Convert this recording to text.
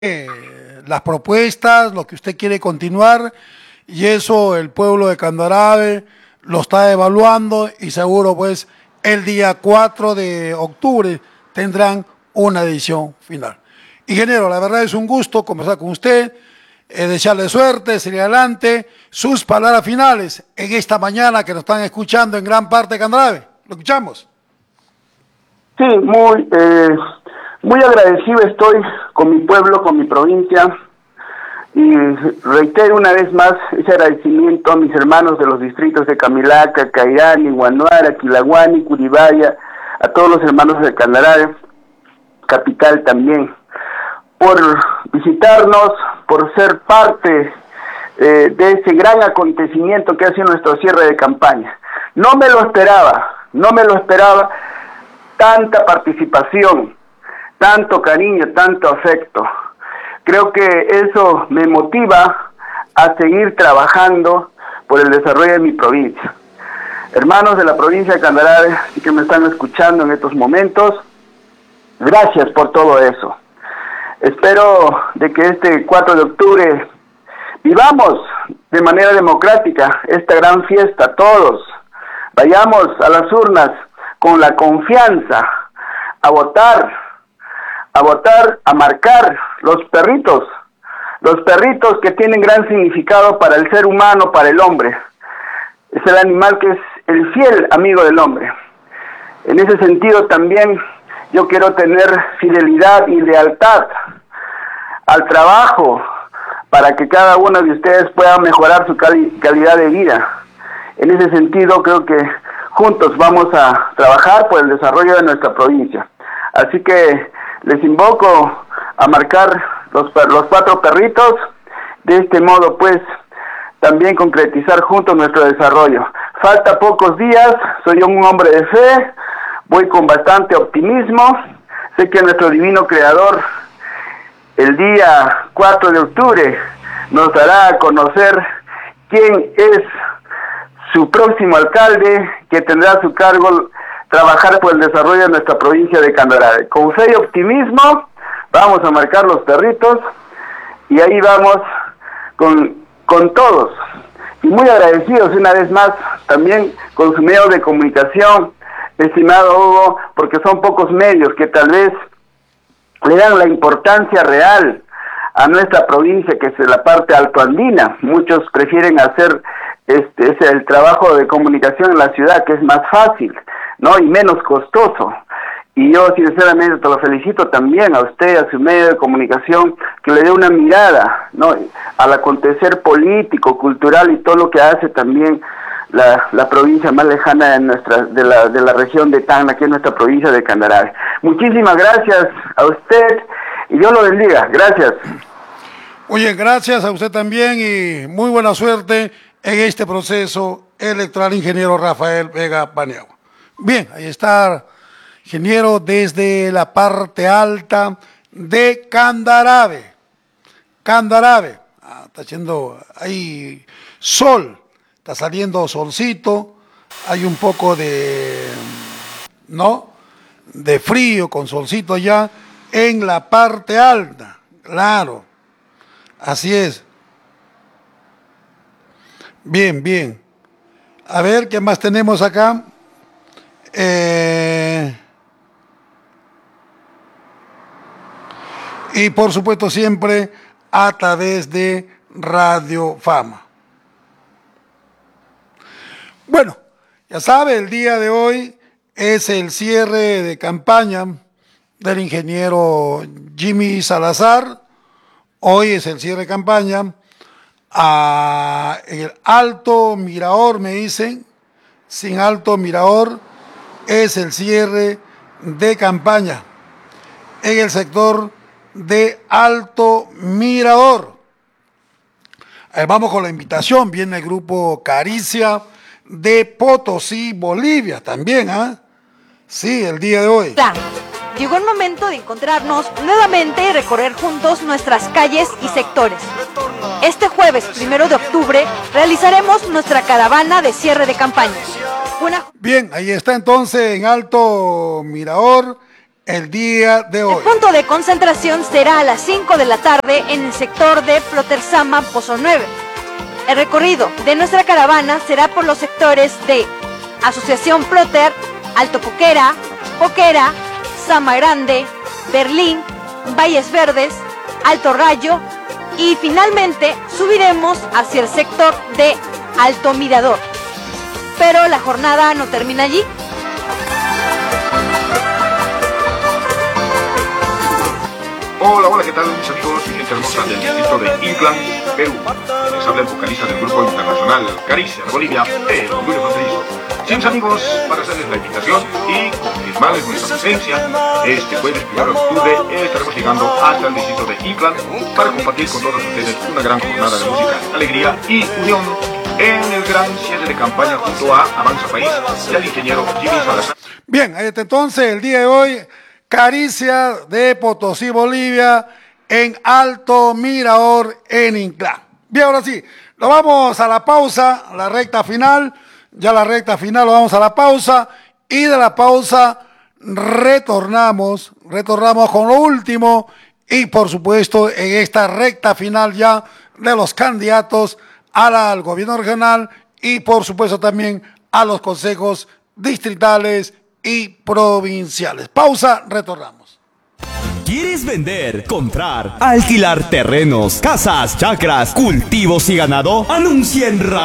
las propuestas, lo que usted quiere continuar, y eso el pueblo de Candarave lo está evaluando y seguro pues el día 4 de octubre tendrán una decisión final. Ingeniero, la verdad es un gusto conversar con usted, desearle suerte, seguir adelante, sus palabras finales en esta mañana que nos están escuchando en gran parte de Candarave. ¿Lo escuchamos? Sí, muy agradecido estoy con mi pueblo, con mi provincia, y reitero una vez más ese agradecimiento a mis hermanos de los distritos de Camilaca, Cairani, Guanuara, Quilaguani, Curibaya, a todos los hermanos de Candarave, capital también, por visitarnos, por ser parte de ese gran acontecimiento que ha sido nuestro cierre de campaña. No me lo esperaba, tanta participación, tanto cariño, tanto afecto. Creo que eso me motiva a seguir trabajando por el desarrollo de mi provincia. Hermanos de la provincia de Candarave que me están escuchando en estos momentos, gracias por todo eso. Espero de que este 4 de octubre vivamos de manera democrática esta gran fiesta, todos. Vayamos a las urnas con la confianza, a votar, a marcar los perritos que tienen gran significado para el ser humano, para el hombre. Es el animal que es el fiel amigo del hombre. En ese sentido también yo quiero tener fidelidad y lealtad al trabajo para que cada uno de ustedes pueda mejorar su calidad de vida. En ese sentido creo que juntos vamos a trabajar por el desarrollo de nuestra provincia. Así que les invoco a marcar los 4 perritos, de este modo pues también concretizar juntos nuestro desarrollo. Falta pocos días, soy un hombre de fe, voy con bastante optimismo, sé que nuestro divino creador el día 4 de octubre nos dará a conocer quién es su próximo alcalde, que tendrá a su cargo trabajar por el desarrollo de nuestra provincia de Candarave. Con fe y optimismo vamos a marcar los perritos y ahí vamos con todos. Y muy agradecidos una vez más también con su medio de comunicación, estimado Hugo, porque son pocos medios que tal vez le dan la importancia real a nuestra provincia, que es la parte altoandina. Muchos prefieren hacer el trabajo de comunicación en la ciudad, que es más fácil, ¿no? Y menos costoso. Y yo sinceramente te lo felicito también a usted, a su medio de comunicación, que le dé una mirada, ¿no?, al acontecer político, cultural y todo lo que hace también la provincia más lejana de la región de Tacna, que es nuestra provincia de Candarave. Muchísimas gracias a usted y Dios lo bendiga. Gracias. Oye, gracias a usted también y muy buena suerte en este proceso electoral, ingeniero Rafael Vega Paniagua. Bien, ahí está, ingeniero, desde la parte alta de Candarave. Candarave, está haciendo ahí sol, está saliendo solcito, hay un poco de, ¿no?, de frío con solcito ya en la parte alta, claro, así es. Bien, bien. A ver, ¿qué más tenemos acá? Y por supuesto siempre a través de Radio Fama. Bueno, ya sabe, el día de hoy es el cierre de campaña del ingeniero Jimmy Salazar. Hoy es el cierre de campaña. En el Alto Mirador, me dicen, sin Alto Mirador, es el cierre de campaña en el sector de Alto Mirador. Vamos con la invitación, viene el grupo Caricia de Potosí, Bolivia, también, sí, el día de hoy. Llegó el momento de encontrarnos nuevamente y recorrer juntos nuestras calles y sectores. Este jueves 1 de octubre realizaremos nuestra caravana de cierre de campaña. Bien, ahí está entonces en Alto Mirador el día de hoy. El punto de concentración será a las 5 de la tarde en el sector de Ploterzama, Pozo 9. El recorrido de nuestra caravana será por los sectores de Asociación Ploter, Alto Poquera, Poquera, Sama Grande, Berlín, Valles Verdes, Alto Rayo y finalmente subiremos hacia el sector de Alto Mirador. Pero la jornada no termina allí. Hola, ¿qué tal mis amigos y gente hermosa del distrito de Inclán, Perú? Les habla el vocalista del grupo internacional Caricia de Bolivia, el Julio Fronterizo. Siempre amigos, para hacerles la invitación y confirmarles nuestra presencia, este jueves 1 de octubre estaremos llegando hasta el distrito de Inclán para compartir con todos ustedes una gran jornada de música, alegría y unión en el gran cierre de campaña junto a Avanza País y al ingeniero Jimmy Salazar. Bien, entonces el día de hoy, Caricia de Potosí, Bolivia, en Alto Mirador, en Inclán. Bien, ahora sí, lo vamos a la pausa, la recta final. Ya la recta final lo vamos a la pausa. Y de la pausa retornamos con lo último. Y por supuesto, en esta recta final ya de los candidatos al gobierno regional y por supuesto también a los consejos distritales y provinciales. Pausa, retornamos. ¿Quieres vender, comprar, alquilar terrenos, casas, chacras, cultivos y ganado? Anuncia en